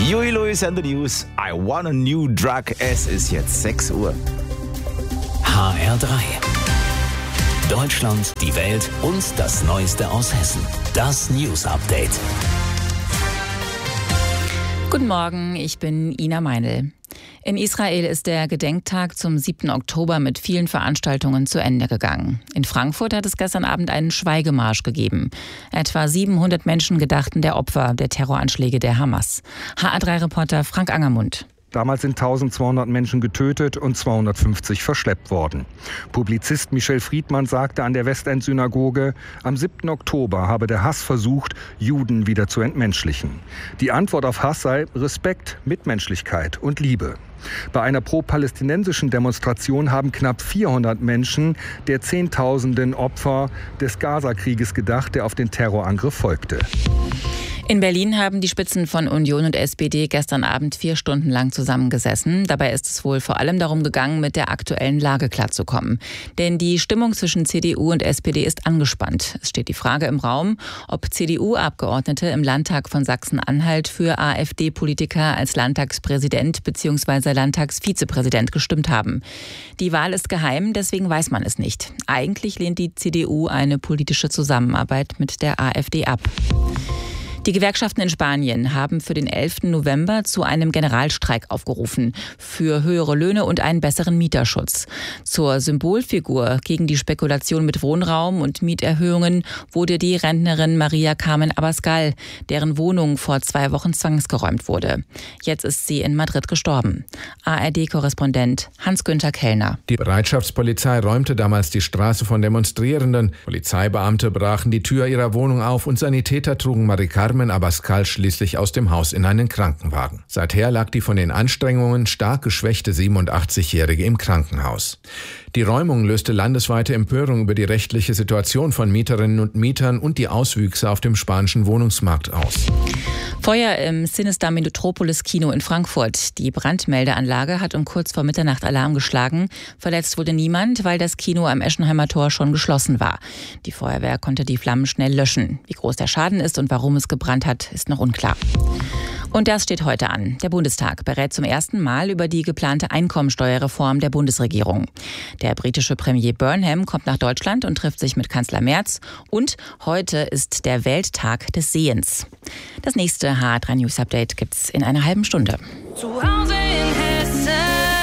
Huey Lewis and the News. I want a new drug. Es ist jetzt 6 Uhr. HR3. Deutschland, die Welt und das Neueste aus Hessen. Das News Update. Guten Morgen, ich bin Ina Meinl. In Israel ist der Gedenktag zum 7. Oktober mit vielen Veranstaltungen zu Ende gegangen. In Frankfurt hat es gestern Abend einen Schweigemarsch gegeben. Etwa 700 Menschen gedachten der Opfer der Terroranschläge der Hamas. HR3-Reporter Frank Angermund. Damals sind 1200 Menschen getötet und 250 verschleppt worden. Publizist Michel Friedmann sagte an der Westend-Synagoge, am 7. Oktober habe der Hass versucht, Juden wieder zu entmenschlichen. Die Antwort auf Hass sei Respekt, Mitmenschlichkeit und Liebe. Bei einer pro-palästinensischen Demonstration haben knapp 400 Menschen der Zehntausenden Opfer des Gaza-Krieges gedacht, der auf den Terrorangriff folgte. In Berlin haben die Spitzen von Union und SPD gestern Abend 4 Stunden lang zusammengesessen. Dabei ist es wohl vor allem darum gegangen, mit der aktuellen Lage klarzukommen. Denn die Stimmung zwischen CDU und SPD ist angespannt. Es steht die Frage im Raum, ob CDU-Abgeordnete im Landtag von Sachsen-Anhalt für AfD-Politiker als Landtagspräsident bzw. Landtagsvizepräsident gestimmt haben. Die Wahl ist geheim, deswegen weiß man es nicht. Eigentlich lehnt die CDU eine politische Zusammenarbeit mit der AfD ab. Die Gewerkschaften in Spanien haben für den 11. November zu einem Generalstreik aufgerufen für höhere Löhne und einen besseren Mieterschutz. Zur Symbolfigur gegen die Spekulation mit Wohnraum und Mieterhöhungen wurde die Rentnerin Maria Carmen Abascal, deren Wohnung vor 2 Wochen zwangsgeräumt wurde. Jetzt ist sie in Madrid gestorben. ARD-Korrespondent Hans-Günther Kellner. Die Bereitschaftspolizei räumte damals die Straße von Demonstrierenden. Polizeibeamte brachen die Tür ihrer Wohnung auf und Sanitäter trugen Maria Carmen Abascal schließlich aus dem Haus in einen Krankenwagen. Seither lag die von den Anstrengungen stark geschwächte 87-Jährige im Krankenhaus. Die Räumung löste landesweite Empörung über die rechtliche Situation von Mieterinnen und Mietern und die Auswüchse auf dem spanischen Wohnungsmarkt aus. Feuer im Sinister Metropolis Kino in Frankfurt. Die Brandmeldeanlage hat um kurz vor Mitternacht Alarm geschlagen. Verletzt wurde niemand, weil das Kino am Eschenheimer Tor schon geschlossen war. Die Feuerwehr konnte die Flammen schnell löschen. Wie groß der Schaden ist und warum es gebrannt hat, ist noch unklar. Und das steht heute an. Der Bundestag berät zum ersten Mal über die geplante Einkommensteuerreform der Bundesregierung. Der britische Premier Burnham kommt nach Deutschland und trifft sich mit Kanzler Merz. Und heute ist der Welttag des Sehens. Das nächste HR3 News Update gibt's in einer halben Stunde. Zu Hause in Hessen.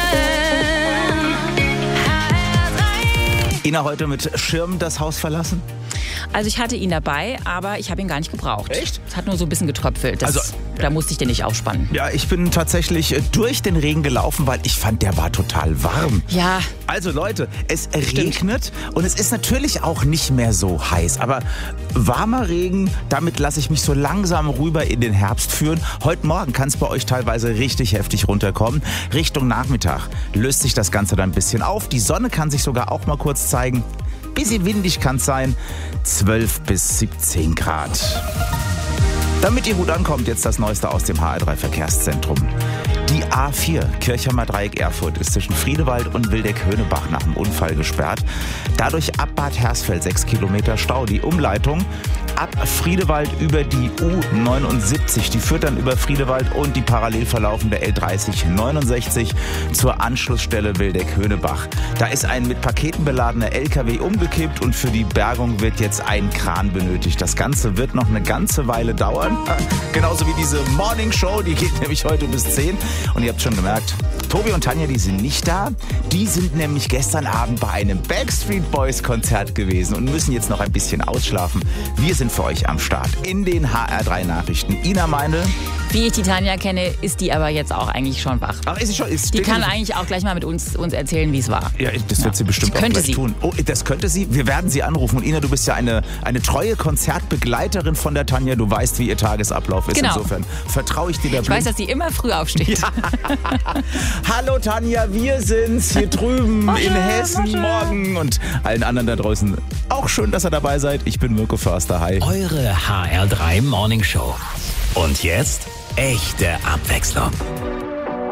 Ina heute mit Schirm das Haus verlassen? Also ich hatte ihn dabei, aber ich habe ihn gar nicht gebraucht. Echt? Es hat nur so ein bisschen getröpfelt. Da musste ich den nicht aufspannen. Ja, ich bin tatsächlich durch den Regen gelaufen, weil ich fand, der war total warm. Ja. Also Leute, es regnet und es ist natürlich auch nicht mehr so heiß. Aber warmer Regen, damit lasse ich mich so langsam rüber in den Herbst führen. Heute Morgen kann es bei euch teilweise richtig heftig runterkommen. Richtung Nachmittag löst sich das Ganze dann ein bisschen auf. Die Sonne kann sich sogar auch mal kurz zeigen. Bisschen windig kann es sein, 12 bis 17 Grad. Damit ihr gut ankommt, jetzt das Neueste aus dem HR3 Verkehrszentrum. Die A4 Kirchheimer Dreieck Erfurt ist zwischen Friedewald und Wildeck-Höhnebach nach dem Unfall gesperrt. Dadurch ab Bad Hersfeld 6 Kilometer Stau. Die Umleitung ab Friedewald über die U79. Die führt dann über Friedewald und die parallel verlaufende L3069 zur Anschlussstelle Wildeck-Höhnebach. Da ist ein mit Paketen beladener LKW umgekippt und für die Bergung wird jetzt ein Kran benötigt. Das Ganze wird noch eine ganze Weile dauern. Genauso wie diese Morning Show, die geht nämlich heute bis 10. Und ihr habt schon gemerkt, Tobi und Tanja, die sind nicht da. Die sind nämlich gestern Abend bei einem Backstreet Boys Konzert gewesen und müssen jetzt noch ein bisschen ausschlafen. Wir sind für euch am Start in den HR3 Nachrichten. Ina Meinl. Wie ich die Tanja kenne, ist die aber jetzt auch eigentlich schon wach. Ach, ist sie schon? Die kann eigentlich auch gleich mal mit uns erzählen, wie es war. Ja, das wird sie bestimmt auch gleich tun. Oh, das könnte sie. Wir werden sie anrufen. Und Ina, du bist ja eine treue Konzertbegleiterin von der Tanja. Du weißt, wie ihr Tagesablauf ist. Genau. Insofern vertraue ich dir da. Ich weiß, dass sie immer früh aufsteht. Ja. Hallo Tanja, wir sind's hier drüben in Hessen morgen und allen anderen da draußen. Auch schön, dass ihr dabei seid. Ich bin Mirko Förster. Hi. Eure HR3 Morning Show. Und jetzt echte Abwechslung.